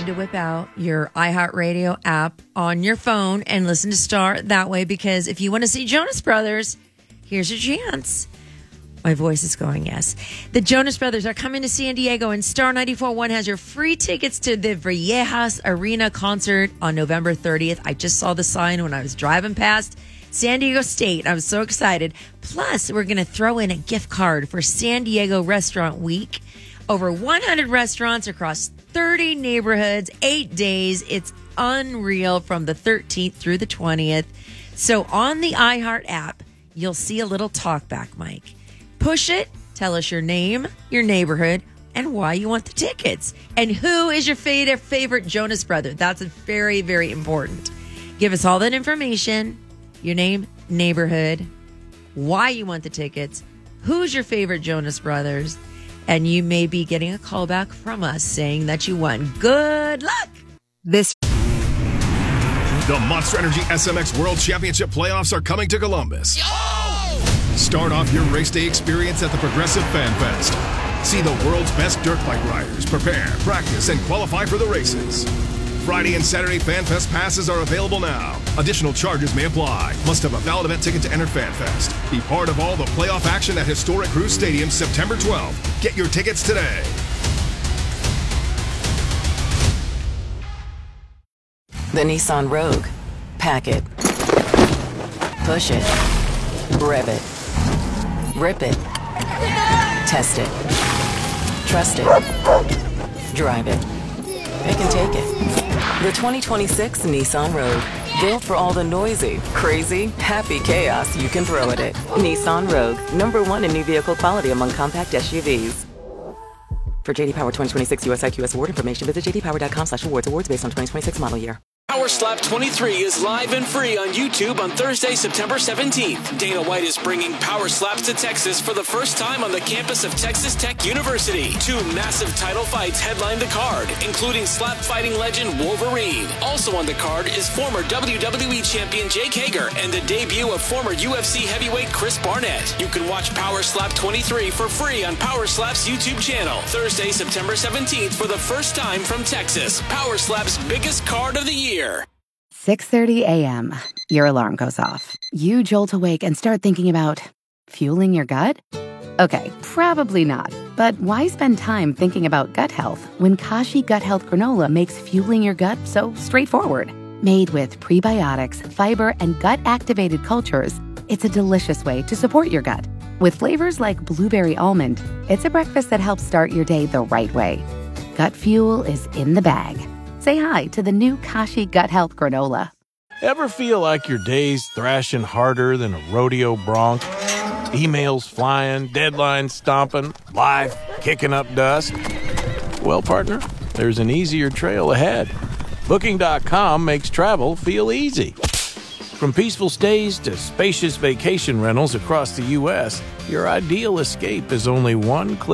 to whip out your iHeartRadio app on your phone and listen to Star that way, because if you want to see Jonas Brothers, here's your chance. My voice is going, yes. The Jonas Brothers are coming to San Diego, and Star 94.1 has your free tickets to the Viejas Arena concert on November 30th. I just saw the sign when I was driving past San Diego State. I was so excited. Plus, we're going to throw in a gift card for San Diego Restaurant Week. Over 100 restaurants across 30 neighborhoods, 8 days. It's unreal, from the 13th through the 20th. So on the iHeart app, you'll see a little talkback mic. Push it, tell us your name, your neighborhood, and why you want the tickets. And who is your favorite Jonas Brother? That's very, very important. Give us all that information, your name, neighborhood, why you want the tickets, who's your favorite Jonas Brothers, and you may be getting a call back from us saying that you won. Good luck! The Monster Energy SMX World Championship playoffs are coming to Columbus. Start off your race day experience at the Progressive Fan Fest. See the world's best dirt bike riders prepare, practice, and qualify for the races. Friday and Saturday Fan Fest passes are available now. Additional charges may apply. Must have a valid event ticket to enter Fan Fest. Be part of all the playoff action at Historic Cruise Stadium September 12th. Get your tickets today. The Nissan Rogue. Pack it. Push it. Rev it. Rip it. Test it. Trust it. Drive it. It can take it. The 2026 Nissan Rogue. Built for all the noisy, crazy, happy chaos you can throw at it. Nissan Rogue. #1 in new vehicle quality among compact SUVs. For JD Power 2026 US IQS award information, visit jdpower.com/awards. Awards based on 2026 model year. Power Slap 23 is live and free on YouTube on Thursday, September 17th. Dana White is bringing Power Slaps to Texas for the first time on the campus of Texas Tech University. 2 massive title fights headline the card, including slap fighting legend Wolverine. Also on the card is former WWE champion Jake Hager and the debut of former UFC heavyweight Chris Barnett. You can watch Power Slap 23 for free on Power Slap's YouTube channel. Thursday, September 17th for the first time from Texas. Power Slap's biggest card of the year. 6:30 a.m. Your alarm goes off. You jolt awake and start thinking about fueling your gut? Okay, probably not. But why spend time thinking about gut health when Kashi Gut Health Granola makes fueling your gut so straightforward? Made with prebiotics, fiber, and gut-activated cultures, it's a delicious way to support your gut. With flavors like blueberry almond, it's a breakfast that helps start your day the right way. Gut fuel is in the bag. Say hi to the new Kashi Gut Health Granola. Ever feel like your day's thrashing harder than a rodeo bronc? Emails flying, deadlines stomping, life kicking up dust? Well, partner, there's an easier trail ahead. Booking.com makes travel feel easy. From peaceful stays to spacious vacation rentals across the U.S., your ideal escape is only one click